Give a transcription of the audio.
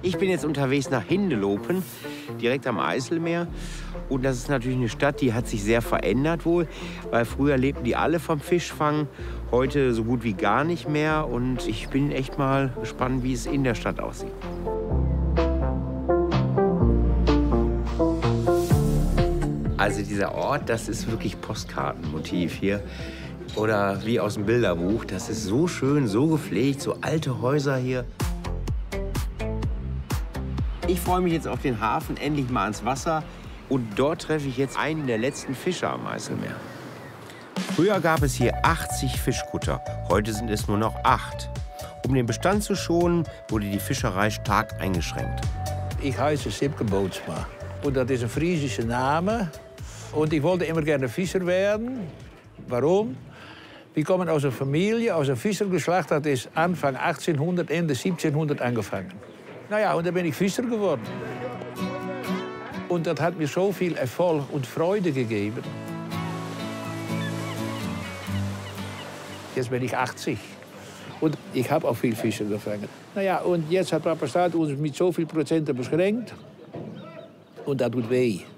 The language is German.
Ich bin jetzt unterwegs nach Hindelopen, direkt am Eiselmeer. Und das ist natürlich eine Stadt, die hat sich sehr verändert wohl, weil früher lebten die alle vom Fischfang, heute so gut wie gar nicht mehr. Und ich bin echt mal gespannt, wie es in der Stadt aussieht. Also dieser Ort, das ist wirklich Postkartenmotiv hier. Oder wie aus dem Bilderbuch. Das ist so schön, so gepflegt, so alte Häuser hier. Ich freue mich jetzt auf den Hafen, endlich mal ans Wasser. Und dort treffe ich jetzt einen der letzten Fischer am Eiselmeer. Früher gab es hier 80 Fischkutter, heute sind es nur noch 8. Um den Bestand zu schonen, wurde die Fischerei stark eingeschränkt. Ich heiße Sipke Bootsma und das ist ein friesischer Name. Und ich wollte immer gerne Fischer werden. Warum? Wir kommen aus einer Familie, aus einem Fischergeschlecht, das ist Anfang 1800, Ende 1700 angefangen. Naja, und dann bin ich Fischer geworden. Und das hat mir so viel Erfolg und Freude gegeben. Jetzt bin ich 80 und ich habe auch viel Fische gefangen. Naja, und jetzt hat Papa Staat uns mit so viel Prozent beschränkt und das tut weh.